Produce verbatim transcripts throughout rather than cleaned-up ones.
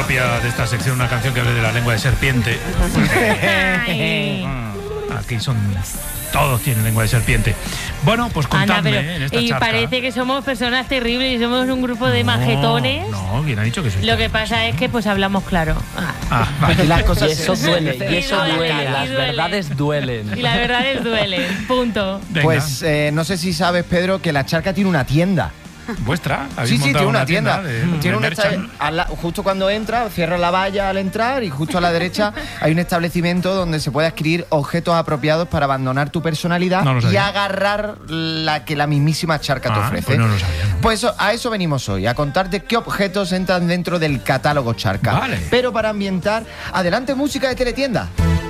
propia de esta sección una canción que hable de la lengua de serpiente. Ay. Aquí son... Todos tienen lengua de serpiente. Bueno, pues contadme Ana, pero, en esta y charca. parece que somos personas terribles y somos un grupo de No, majetones. No, ¿quién ha dicho que soy? Lo que pasa es que pues hablamos claro. Ah. Ah, vale. Las cosas Y eso duele, y Y eso duele, duele, y las duele. verdades duelen. Y las verdades duelen. Punto. Venga, Pues eh, no sé si sabes, Pedro, que la charca tiene una tienda. ¿vuestra? ¿Habéis Sí, sí, montado tiene una tienda. de- tiene de un esta- merchan? a la- justo cuando entra, cierra la valla al entrar y justo a la derecha hay un establecimiento donde se puede adquirir objetos apropiados para abandonar tu personalidad No lo y sabía. agarrar la que la mismísima charca te Ah, ofrece. pues no lo sabía, no. Pues eso- a eso venimos hoy, a contarte qué objetos entran dentro del catálogo charca. Vale. Pero para ambientar, adelante música de teletienda.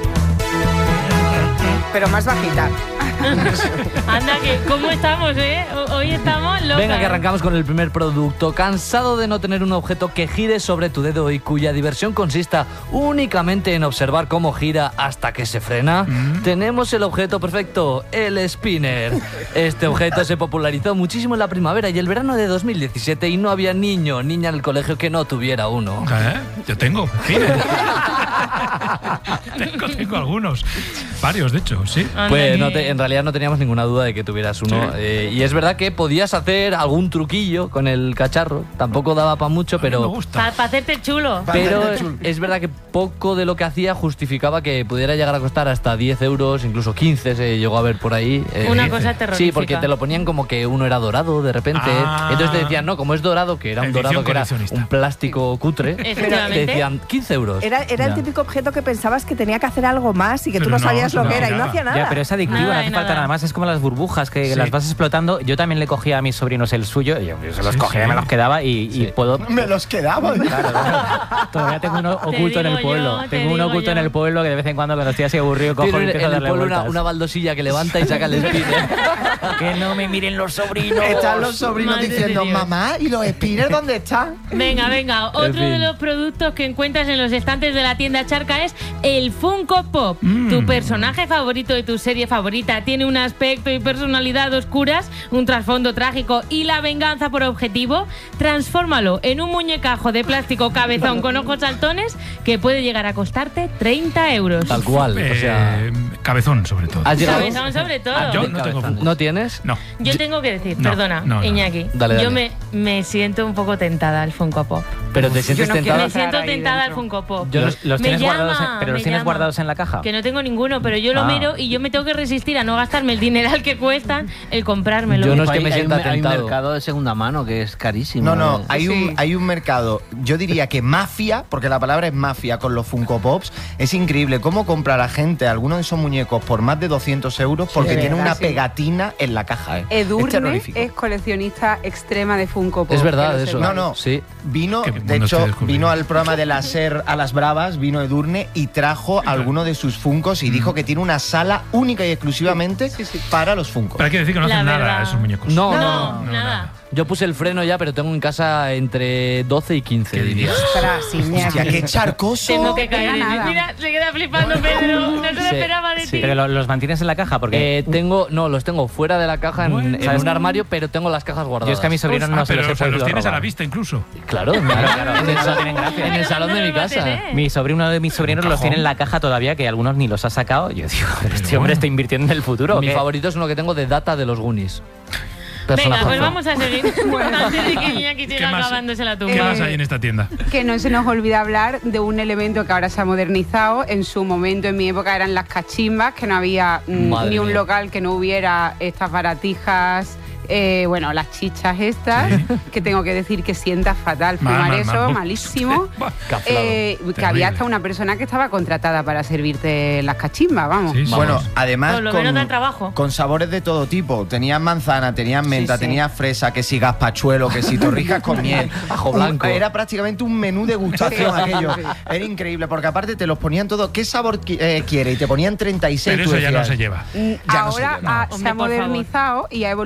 Pero más bajita. Anda, que ¿cómo estamos, eh? O- Hoy estamos locas. Venga, que arrancamos con el primer producto. ¿Cansado de no tener un objeto que gire sobre tu dedo y cuya diversión consista únicamente en observar cómo gira hasta que se frena? Tenemos el objeto perfecto, el spinner. Este objeto se popularizó muchísimo en la primavera y el verano de dos mil diecisiete y no había niño o niña en el colegio que no tuviera uno. ¿Eh? Yo tengo, mire. tengo, tengo algunos. Varios, de hecho, sí. Anda, Pues que- no te- en realidad no teníamos ninguna duda de que tuvieras uno. Sí. Eh, y es verdad que podías hacer algún truquillo con el cacharro. Tampoco daba para mucho, A mí me pero... gusta. Para hacerte chulo. Pero Bastante chulo. es verdad que poco de lo que hacía justificaba que pudiera llegar a costar hasta diez euros, incluso quince se llegó a ver por ahí. Eh, Una dice. cosa terrorífica. Sí, porque te lo ponían como que uno era dorado de repente. Ah. Entonces te decían, no, como es dorado, que era un Edición dorado que era coleccionista. un plástico cutre, te Efectivamente. decían quince euros. Era, era el Ya. típico objeto que pensabas que tenía que hacer algo más y que Pero tú no no, sabías lo no, que era y no nada. hacía nada. Ya, pero es adictivo, Nada no de hace falta nada. nada más. Es como las burbujas que Sí. las vas explotando. Yo también le cogía a mis sobrinos el suyo, yo, yo se los Sí, cogía y sí. me los quedaba y, y Sí. puedo... Me los quedaba. Claro, claro. Todavía tengo uno oculto en el digo pueblo. yo, te tengo uno digo oculto en yo. el pueblo que de vez en cuando cuando estoy así aburrido cojo Tiene y en empiezo a el darle pueblo una, vueltas. una baldosilla que levanta y saca el spinner. Que no me miren los sobrinos. Están los sobrinos Madre de diciendo, Dios. mamá, ¿y los spinners dónde están? Venga, venga. Otro fin. de los productos que encuentras en los estantes de la tienda Charca es el Funko Pop. Tu personaje favorito de tu serie favorita tiene un aspecto y personalidad oscuras, un trasfondo trágico y la venganza por objetivo. Transfórmalo en un muñecajo de plástico cabezón con ojos saltones que puede llegar a costarte treinta euros. Tal cual. O sea, Eh, cabezón, sobre todo. ¿has llegado? Cabezón sobre todo. Ah, yo De no tengo cabezón. Funko. ¿No tienes? No. Yo tengo que decir, No, perdona, no, no. Iñaki, Dale, yo dale. me, me siento un poco tentada al Funko Pop. Pero te sientes no quiero tentada. Me siento ahí tentada al dentro. Funko Pop. Yo los, los Me tienes llama, guardados, en- pero me los tienes llama. guardados en la caja. Que no tengo ninguno, pero yo lo Ah. miro y yo me tengo que resistir a no gastarme el dineral que cuestan el comprármelo. Yo no es que Hay- me hay sienta un- Hay un tentado. mercado de segunda mano que es carísimo. No, no, eh. hay, Sí. un, hay un mercado, yo diría que mafia, porque la palabra es mafia con los Funko Pops. Es increíble cómo compra la gente algunos de esos muñecos por más de doscientos euros porque de tiene verdad, una sí. pegatina en la caja. ¿eh? es Edurne terrorífico. es coleccionista extrema de Funko Pop. Es que verdad lo eso. sepáis. No, no. Sí. Vino, Qué de mundo hecho, estoy descubriendo. vino al programa de la SER a las Bravas, vino Edurne y trajo alguno de sus Funkos y dijo que tiene una sala única y exclusivamente Sí, sí. para los Funkos. Pero hay que decir que no La hacen nada verdad. esos muñecos. No, No, no. nada. Yo puse el freno ya, pero tengo en casa entre doce y quince, ¿Qué diría. dirías? Ostras, Iñaki. Hostia, qué charcoso. Tengo que pega caer en nada. Mira, se queda flipando Pedro. No se lo Sí, esperaba de sí. ti. Pero lo- los mantienes en la caja porque... Eh, tengo, no, los tengo fuera de la caja en, Bueno. en un armario, pero tengo las cajas guardadas. yo es que a mis sobrinos Ah, no se pero los he o sea, los podido tienes a la robar. vista incluso. Claro, Claro, claro, en el, no sal- tienen gracia. en el salón de mi ¿Dónde lo va a casa. tener? Mi sobrino, uno de mis sobrinos, los cajón. tiene en la caja todavía, que algunos ni los ha sacado. Yo digo, pero este hombre está invirtiendo en el futuro. ¿o Mi qué? favorito es uno que tengo de Data de los Goonies. Venga, Personajazo. pues vamos a seguir. Antes de que Iñaki ¿Qué siga más- acabándose la ¿Qué tumba. más hay en esta tienda? Que no se nos olvida hablar de un elemento que ahora se ha modernizado. En su momento, en mi época, eran las cachimbas, que no había mm, Madre ni un mía. local que no hubiera estas baratijas. Eh, bueno, las chichas estas, que tengo que decir que sienta fatal Mal, fumar mal, eso, mal. malísimo. Buah. Caflado. Eh, que Terrible. había hasta una persona que estaba contratada para servirte las cachimbas, vamos. Sí, sí. Bueno, además Por lo con, menos da trabajo. con sabores de todo tipo. Tenías manzana, tenías menta, Sí, sí. tenías fresa, que si gazpachuelo, que si torrijas con miel. Ajo Un- blanco. Era prácticamente un menú degustación Sí, aquello. sí. Era increíble, porque aparte te los ponían todo. ¿Qué sabor qui- eh, quiere? Y te ponían treinta y seis. Pero tú eso ya no decías, se lleva. Mm, Ya no se Ahora lleva. ha- se Hombre, ha por modernizado y ha evolucionado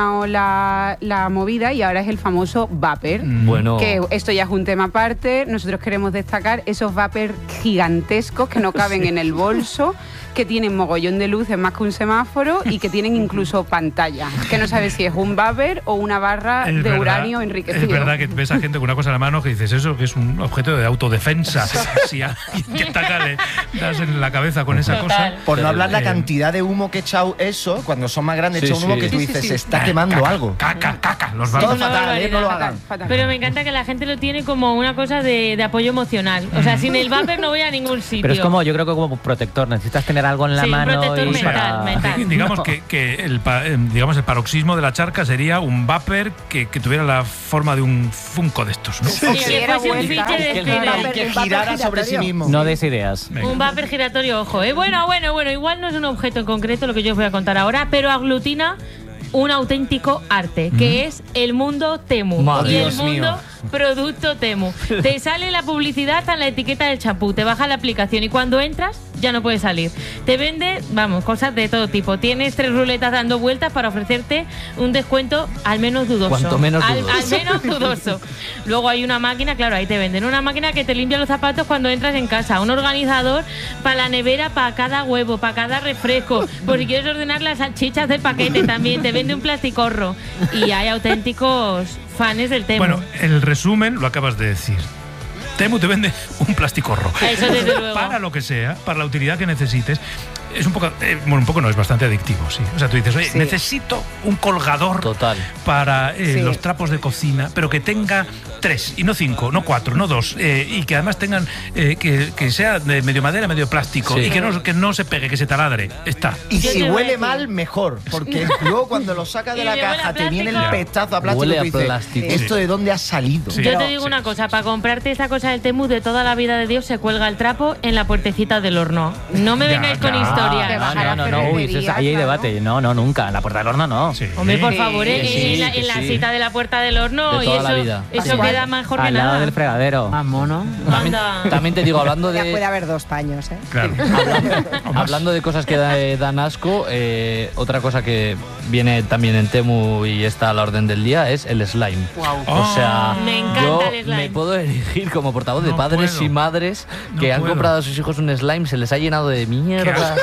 evolucionado la, la movida y ahora es el famoso vapor. Bueno. Que esto ya es un tema aparte. Nosotros queremos destacar esos vapor gigantescos que no caben en el bolso, que tienen mogollón de luces más que un semáforo y que tienen incluso pantalla. Que no sabes si es un vapor o una barra Es de verdad, uranio enriquecido. Es verdad que ves a gente con una cosa en la mano que dices eso, que es un objeto de autodefensa. Si a alguien te ataca, le das en la cabeza con esa cosa. Por no hablar la Eh, cantidad de humo que he echado eso, cuando son más grandes, Sí, echa un humo sí. que tú Sí, sí, dices, sí. se está eh, quemando caca, algo. Caca, caca, los Todo barcos. una fatal, ¿eh? No lo barbaridad. hagan. Fatal. Pero me encanta que la gente lo tiene como una cosa de, de apoyo emocional. O sea, sin el vapor no voy a ningún sitio. Pero es como, yo creo que como protector, necesitas tener algo en la Sí, un mano protector y mental, para... mental. Digamos que, que el, pa- eh, digamos el paroxismo de la charca sería un vapor que, que tuviera la forma de un Funko de estos, ¿no? Y que diera fuese un vuelta. fiche de Que el Spider. vapor- Que un vapor girara sobre sí giratorio. mismo. No des ideas. Venga. Un vapor giratorio, ojo. ¿eh? Bueno, bueno, bueno, igual no es un objeto en concreto lo que yo os voy a contar ahora, pero aglutina un auténtico arte, que es el mundo Temu. Madre y el Dios mundo mío. producto Temu. Te sale la publicidad en la etiqueta del champú, te baja la aplicación y cuando entras ya no puedes salir. Te vende, vamos, cosas de todo tipo. Tienes tres ruletas dando vueltas para ofrecerte un descuento al menos dudoso. Cuanto menos al, dudoso. al menos dudoso. Luego hay una máquina, claro, ahí te venden una máquina que te limpia los zapatos cuando entras en casa, un organizador para la nevera, para cada huevo, para cada refresco, por si quieres ordenar las salchichas del paquete también, te vende un plasticorro. Y hay auténticos fans del Temu. Bueno, el resumen lo acabas de decir. Temu te vende un plasticorro. Eso desde luego. Para lo que sea, para la utilidad que necesites. Es un poco, eh, bueno, un poco no, es bastante adictivo, sí. O sea, tú dices, oye, Sí. necesito un colgador Total. para eh, Sí. los trapos de cocina, pero que tenga tres, y no cinco, no cuatro, no dos, eh, y que además tengan, eh, que, que sea de medio madera, medio plástico, Sí. y que no, que no se pegue, que se taladre. Está. Y Yo si te voy a huele decir. mal, mejor. Porque luego cuando lo sacas Y de la le huele a caja, te viene el plástico. pestazo a plástico Huele y a tú dices, plástico. ¿esto de dónde ha salido? Sí. Yo Pero- te digo sí. una cosa, para comprarte esta cosa del Temu de toda la vida de Dios se cuelga el trapo en la puertecita del horno. No me Ya, vengáis con ya. historias. Te No, baja no, la no, no, uy, ferretería, eso es- ahí hay claro. debate. No, no, nunca. En la puerta del horno no. Sí. Hombre, por Sí, favor, ¿eh? que sí, en la, que en la sí. cita de la puerta del horno De y toda la eso, vida. eso Igual. queda mejor que Al lado nada. del fregadero. Más mono. Anda. También te digo, hablando Ya puede de, haber dos paños, ¿eh? Claro. hablando de cosas que da- eh, dan asco, eh, otra cosa que viene también en Temu y está a la orden del día es el slime. O sea, Me encanta yo el slime. me puedo erigir como portavoz de No padres puedo. y madres que No han puedo. comprado a sus hijos un slime, se les ha llenado de mierda.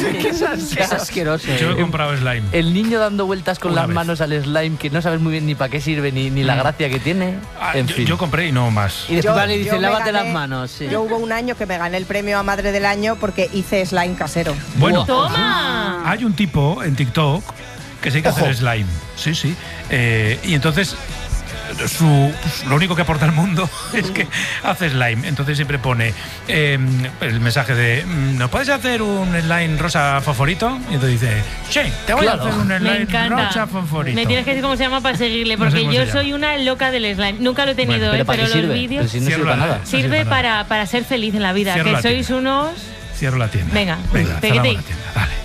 Es asqueroso. Yo he comprado slime. El niño dando vueltas con Una las vez. manos al slime que no sabes muy bien ni para qué sirve ni, ni la gracia que tiene. Ah, En yo, fin. yo compré y no más. Y después Yo- van y yo dicen, me lávate gané- las manos. Sí. Yo hubo un año que me gané el premio a Madre del Año porque hice slime casero. Bueno, ¡Toma! hay un tipo en TikTok que se dedica a Ojo. hacer slime. Sí, sí. Eh, y entonces su, pues, lo único que aporta al mundo es que hace slime. Entonces siempre pone eh, el mensaje de mm, ¿nos puedes hacer un slime rosa fosforito? Y entonces dice, sí, te voy Claro. a hacer un Me slime encanta. rosa fosforito. Me tienes que decir cómo se llama para seguirle, No sé porque cómo yo se llama. soy una loca del slime. Nunca lo he tenido, Bueno, ¿eh? ¿Pero para pero qué los sirve? vídeos Pero si no Cierra sirve para la- nada. no sirve sirve para para, para ser feliz en la vida, Cierra que la sois tienda. unos... Cierro la tienda. Venga, Venga, peguete. cerramos la tienda. Dale.